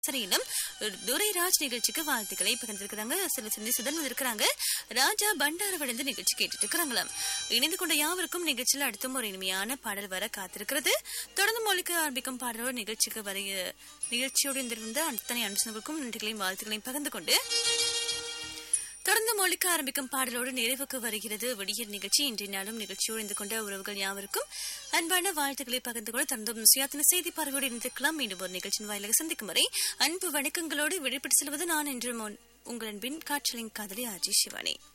சரியிலும் துரைராஜ் நிகழ்ச்சிக்கு வாழ்த்துக்களை பகிர்ந்திருக்கிறாங்க. சுதன் வந்திருக்கிறாங்க. ராஜா பண்டாரவடைந்து நிகழ்ச்சி கேட்டுட்டு இருக்கிறாங்களாம். இணைந்து கொண்ட யாவருக்கும் நிகழ்ச்சியில் அடுத்தும் ஒரு இனிமையான பாடல் வர காத்திருக்கிறது. தொடர்ந்து மொழிக்கு ஆரம்பிக்கும் பாடலோடு நிகழ்ச்சியோடு இருந்த அத்தனை அனுசனங்களுக்கும் நன்றிகளையும் வாழ்த்துக்களையும் பகிர்ந்து கொண்டு தொடர்ந்து மொழிக்க ஆரம்பிக்கும் பாடலோடு நிறைவுக்கு வருகிறது விடியல் நிகழ்ச்சி. இன்றைய நாளும் நிகழ்ச்சியோடு இருந்து கொண்ட உறவுகள் யாவருக்கும் அன்பான வாழ்த்துக்களை பகிர்ந்து கொண்டு தொடர்ந்தும் சுயாத்தின செய்தி பார்வையோடு இருந்திருக்கலாம். மீண்டும் ஒரு நிகழ்ச்சியின் வாயிலாக சந்திக்கும் வரை அன்பு வணக்கங்களோடு விடைபெற்று செல்வது நான் என்று உங்கள் அன்பின் காற்றலின் காதலி ஆர்ஜி சிவானி.